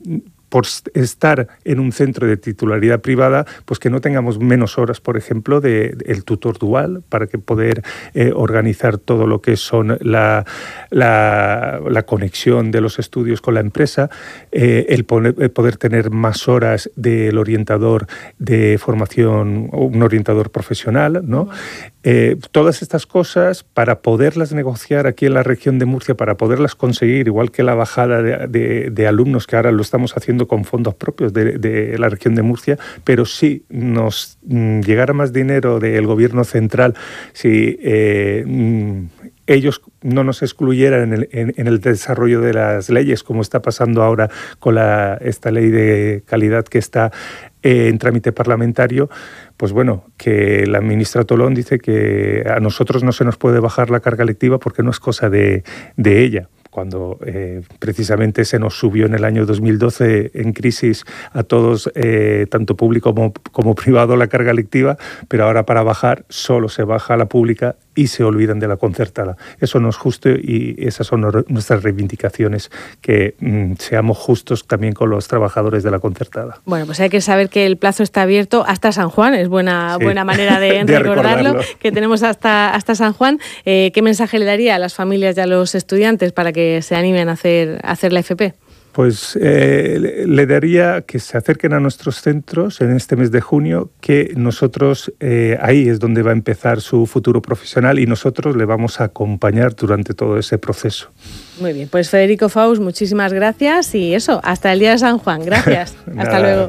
por estar en un centro de titularidad privada, pues que no tengamos menos horas, por ejemplo, del tutor dual, para que poder organizar todo lo que son la conexión de los estudios con la empresa, el poder tener más horas del orientador de formación, un orientador profesional, ¿no? Todas estas cosas, para poderlas negociar aquí en la región de Murcia, para poderlas conseguir, igual que la bajada de alumnos, que ahora lo estamos haciendo con fondos propios de la región de Murcia, pero si nos llegara más dinero del gobierno central, si ellos no nos excluyeran en el desarrollo de las leyes, como está pasando ahora con esta ley de calidad que está en trámite parlamentario, pues bueno, que la ministra Tolón dice que a nosotros no se nos puede bajar la carga lectiva porque no es cosa de ella, cuando precisamente se nos subió en el año 2012 en crisis a todos, tanto público como privado, la carga lectiva, pero ahora para bajar solo se baja a la pública y se olvidan de la concertada. Eso no es justo y esas son nuestras reivindicaciones, que seamos justos también con los trabajadores de la concertada. Bueno, pues hay que saber que el plazo está abierto hasta San Juan, es buena manera de recordarlo, que tenemos hasta San Juan. ¿Qué mensaje le daría a las familias y a los estudiantes para que se animen a hacer la FP? Pues le daría que se acerquen a nuestros centros en este mes de junio, que nosotros ahí es donde va a empezar su futuro profesional y nosotros le vamos a acompañar durante todo ese proceso. Muy bien, pues Federico Faus, muchísimas gracias y eso, hasta el día de San Juan. Gracias. Hasta luego.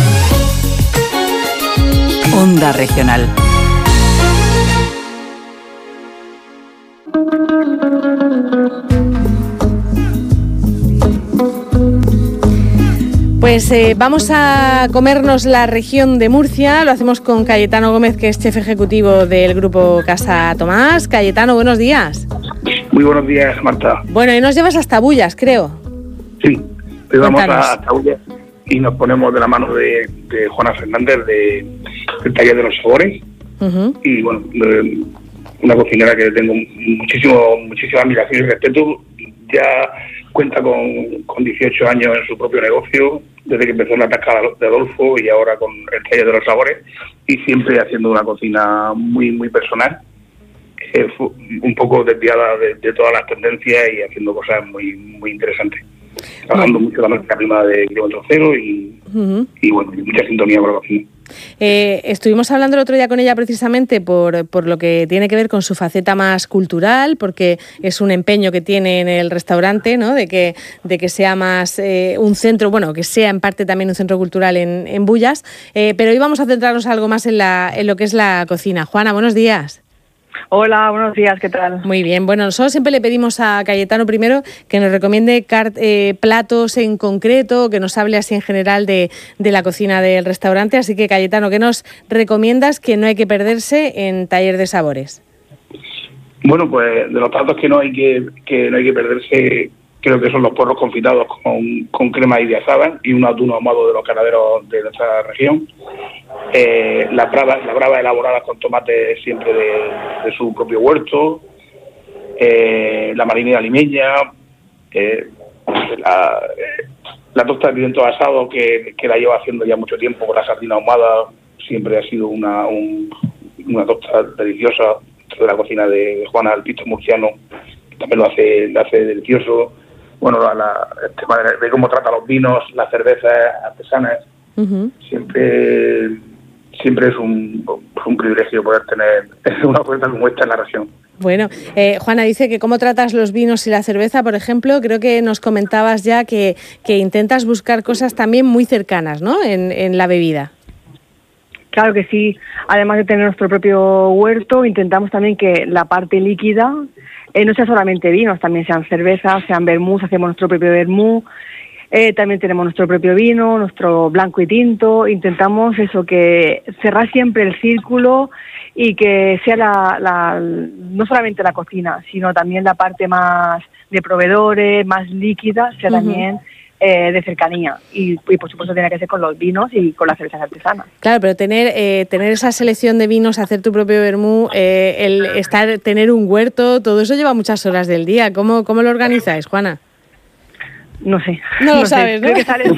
Onda Regional. Pues vamos a comernos la región de Murcia, lo hacemos con Cayetano Gómez, que es chef ejecutivo del Grupo Casa Tomás. Cayetano, buenos días. Muy buenos días, Marta. Bueno, y nos llevas hasta Bullas, creo. Sí, hoy vamos hasta Bullas y nos ponemos de la mano de Juana Fernández del Taller de los Sabores. Y bueno, una cocinera que tengo muchísima admiración y respeto. Ya cuenta con 18 años en su propio negocio, desde que empezó en la tasca de Adolfo y ahora con el Taller de los Sabores, y siempre haciendo una cocina muy personal, un poco desviada de todas las tendencias y haciendo cosas muy interesantes. Trabajando mucho la marca prima de kilómetro cero y bueno, y mucha sintonía con la cocina. Estuvimos hablando el otro día con ella precisamente por lo que tiene que ver con su faceta más cultural, porque es un empeño que tiene en el restaurante, ¿no? de que sea más un centro, bueno, que sea en parte también un centro cultural en Bullas, pero hoy vamos a centrarnos algo más en lo que es la cocina. Juana, buenos días. Hola, buenos días, ¿qué tal? Muy bien, bueno, nosotros siempre le pedimos a Cayetano primero que nos recomiende platos en concreto, que nos hable así en general de la cocina del restaurante, así que Cayetano, ¿qué nos recomiendas que no hay que perderse en Taller de Sabores? Bueno, pues de los platos que no hay que perderse, creo que son los porros confitados con crema idiazada y un atún ahumado de los ganaderos de nuestra región. Las bravas elaboradas con tomate siempre de su propio huerto, la marinera limeña, la tosta de pimiento asado que la lleva haciendo ya mucho tiempo con la sardina ahumada, siempre ha sido una tosta deliciosa de la cocina de Juana, el pisto murciano, también lo hace delicioso. Bueno, el tema de cómo trata los vinos, las cervezas artesanas, siempre es un privilegio poder tener una oferta como esta en la región. Bueno, Juana dice que cómo tratas los vinos y la cerveza, por ejemplo, creo que nos comentabas ya que intentas buscar cosas también muy cercanas, ¿no?, en la bebida. Claro que sí, además de tener nuestro propio huerto, intentamos también que la parte líquida no sea solamente vinos, también sean cervezas, sean vermús, hacemos nuestro propio vermú. También tenemos nuestro propio vino, nuestro blanco y tinto. Intentamos eso, que cerrar siempre el círculo y que sea no solamente la cocina, sino también la parte más de proveedores, más líquida, sea también de cercanía. Y por supuesto tiene que ser con los vinos y con las cervezas artesanas. Claro, pero tener esa selección de vinos, hacer tu propio vermú, tener un huerto, todo eso lleva muchas horas del día. ¿Cómo lo organizáis, Juana? No sé. No lo sabes, ¿no? Creo que sale